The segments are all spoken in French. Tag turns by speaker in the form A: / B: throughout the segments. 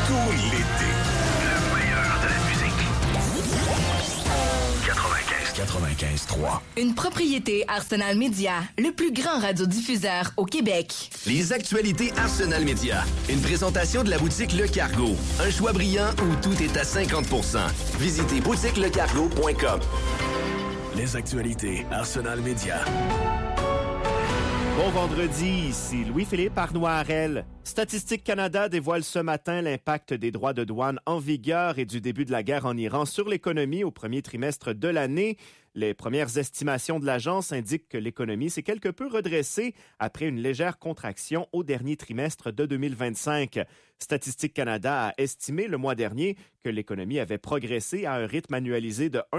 A: cool l'été.
B: Le meilleur de la musique.
A: 95.3.
C: Une propriété Arsenal Media, le plus grand radiodiffuseur au Québec.
D: Les actualités Arsenal Media. Une présentation de la boutique Le Cargo. Un choix brillant où tout est à 50%. Visitez boutiquelecargo.com.
A: Les actualités Arsenal Media.
E: Bon vendredi, ici Louis-Philippe Arnoirel. Statistique Canada dévoile ce matin l'impact des droits de douane en vigueur et du début de la guerre en Iran sur l'économie au premier trimestre de l'année. Les premières estimations de l'agence indiquent que l'économie s'est quelque peu redressée après une légère contraction au dernier trimestre de 2025. Statistique Canada a estimé le mois dernier que l'économie avait progressé à un rythme annualisé de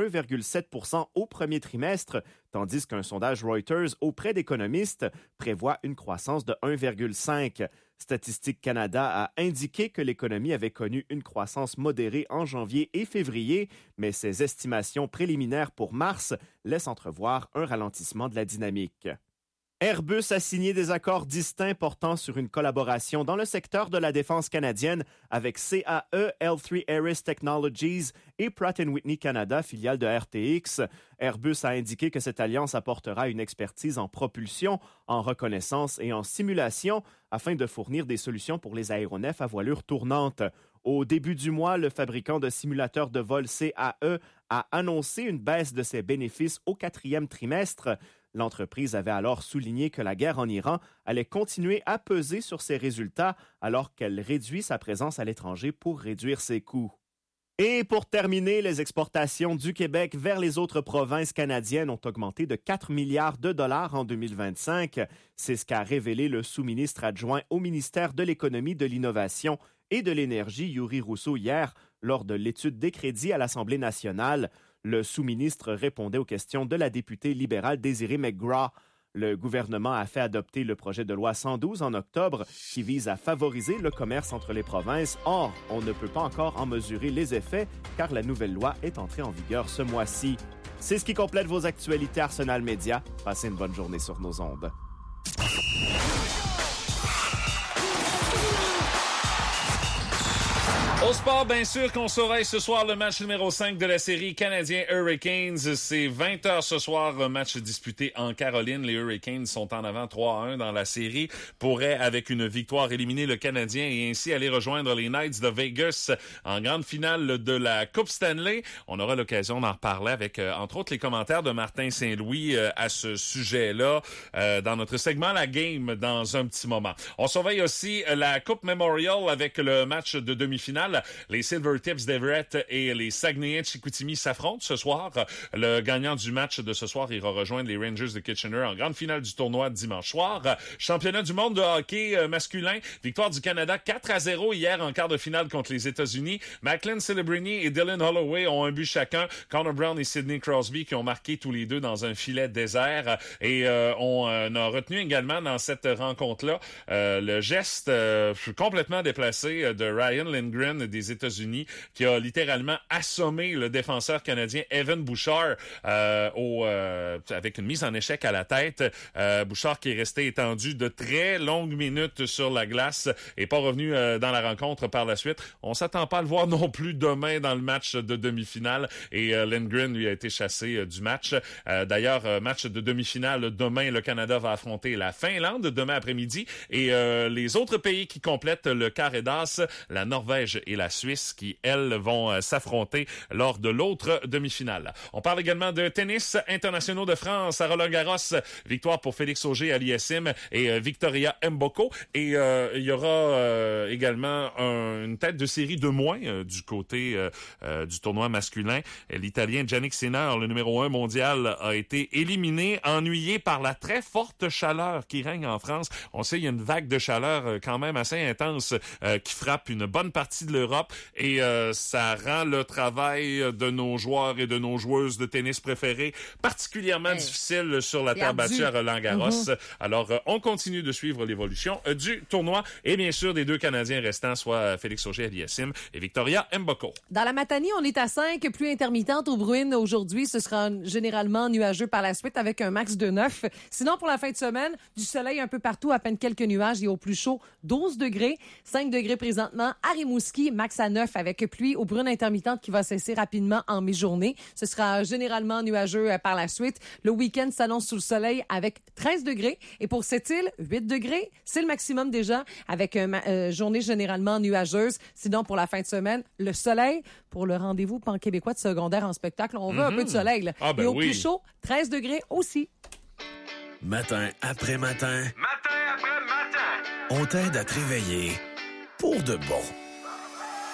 E: 1,7 % au premier trimestre, tandis qu'un sondage Reuters auprès d'économistes prévoit une croissance de 1,5. Statistique Canada a indiqué que l'économie avait connu une croissance modérée en janvier et février, mais ses estimations préliminaires pour mars laissent entrevoir un ralentissement de la dynamique. Airbus a signé des accords distincts portant sur une collaboration dans le secteur de la défense canadienne avec CAE, L3 Harris Technologies et Pratt & Whitney Canada, filiale de RTX. Airbus a indiqué que cette alliance apportera une expertise en propulsion, en reconnaissance et en simulation afin de fournir des solutions pour les aéronefs à voilure tournante. Au début du mois, le fabricant de simulateurs de vol CAE a annoncé une baisse de ses bénéfices au 4e trimestre. L'entreprise avait alors souligné que la guerre en Iran allait continuer à peser sur ses résultats alors qu'elle réduit sa présence à l'étranger pour réduire ses coûts. Et pour terminer, les exportations du Québec vers les autres provinces canadiennes ont augmenté de 4 milliards de dollars en 2025. C'est ce qu'a révélé le sous-ministre adjoint au ministère de l'Économie, de l'Innovation et de l'Énergie, Yuri Rousseau, hier, lors de l'étude des crédits à l'Assemblée nationale. Le sous-ministre répondait aux questions de la députée libérale Désirée McGrath. Le gouvernement a fait adopter le projet de loi 112 en octobre qui vise à favoriser le commerce entre les provinces. Or, on ne peut pas encore en mesurer les effets car la nouvelle loi est entrée en vigueur ce mois-ci. C'est ce qui complète vos actualités Arsenal Media. Passez une bonne journée sur nos ondes.
F: Au sport, bien sûr qu'on surveille ce soir le match numéro 5 de la série Canadiens Hurricanes. C'est 20h ce soir, match disputé en Caroline. Les Hurricanes sont en avant 3-1 dans la série. Pourraient, avec une victoire, éliminer le Canadien et ainsi aller rejoindre les Knights de Vegas en grande finale de la Coupe Stanley. On aura l'occasion d'en reparler avec, entre autres, les commentaires de Martin Saint-Louis à ce sujet-là dans notre segment La Game dans un petit moment. On surveille aussi la Coupe Memorial avec le match de demi-finale. Les Silvertips d'Everett et les Saguenayens de Chicoutimi s'affrontent ce soir. Le gagnant du match de ce soir ira rejoindre les Rangers de Kitchener en grande finale du tournoi dimanche soir. Championnat du monde de hockey masculin. Victoire du Canada 4-0 hier en quart de finale contre les États-Unis. Macklin Celebrini et Dylan Holloway ont un but chacun. Connor Brown et Sidney Crosby qui ont marqué tous les deux dans un filet désert. Et on a retenu également dans cette rencontre-là le geste complètement déplacé de Ryan Lindgren des États-Unis qui a littéralement assommé le défenseur canadien Evan Bouchard avec une mise en échec à la tête. Bouchard qui est resté étendu de très longues minutes sur la glace et pas revenu dans la rencontre par la suite. On s'attend pas à le voir non plus demain dans le match de demi-finale et Lindgren lui a été chassé du match. D'ailleurs, match de demi-finale demain, le Canada va affronter la Finlande demain après-midi et les autres pays qui complètent le carré d'as, la Norvège et la Suisse qui, elles, vont s'affronter lors de l'autre demi-finale. On parle également de tennis internationaux de France à Roland-Garros. Victoire pour Félix Auger-Aliassime et Victoria Mboko. Et il y aura également une tête de série de moins du côté du tournoi masculin. L'Italien Jannik Sinner, le numéro 1 mondial, a été éliminé, ennuyé par la très forte chaleur qui règne en France. On sait, il y a une vague de chaleur quand même assez intense qui frappe une bonne partie de l'Europe et ça rend le travail de nos joueurs et de nos joueuses de tennis préférés particulièrement difficile sur la terre battue à Roland-Garros. Alors, on continue de suivre l'évolution du tournoi et bien sûr des deux Canadiens restants, soit Félix Auger-Aliassime et Victoria Mboko.
G: Dans la Matanie, on est à 5, pluie intermittente au Bruin aujourd'hui. Ce sera généralement nuageux par la suite avec un max de 9. Sinon, pour la fin de semaine, du soleil un peu partout, à peine quelques nuages et au plus chaud, 12 degrés. 5 degrés présentement à Rimouski. Rimouski, max à 9 avec pluie aux brunes intermittentes qui va cesser rapidement en mi-journée. Ce sera généralement nuageux par la suite. Le week-end s'annonce sous le soleil avec 13 degrés. Et pour cette île, 8 degrés, c'est le maximum déjà avec une journée généralement nuageuse. Sinon, pour la fin de semaine, le soleil pour le rendez-vous pan-québécois de secondaire en spectacle. On veut un peu de soleil. Là.
F: Ah, ben
G: et au
F: oui.
G: plus chaud, 13 degrés aussi.
A: Matin après matin,
B: Matin après matin.
A: on t'aide à te réveiller pour de bon.